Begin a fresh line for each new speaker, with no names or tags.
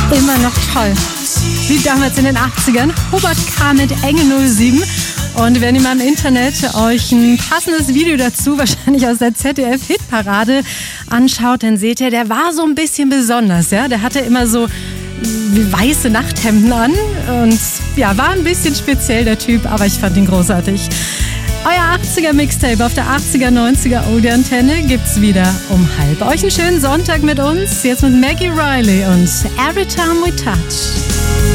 Immer noch toll. Wie damals in den 80ern. Hubert K. mit Enge 07. Und wenn ihr mal im Internet euch ein passendes Video dazu, wahrscheinlich aus der ZDF-Hitparade, anschaut, dann seht ihr, der war so ein bisschen besonders. Ja? Der hatte immer so weiße Nachthemden an und ja, war ein bisschen speziell, der Typ, aber ich fand ihn großartig. Euer 80er Mixtape auf der 80er, 90er Oldie-Antenne gibt's wieder um 12:30. Euch einen schönen Sonntag mit uns, jetzt mit Maggie Riley und Every Time We Touch.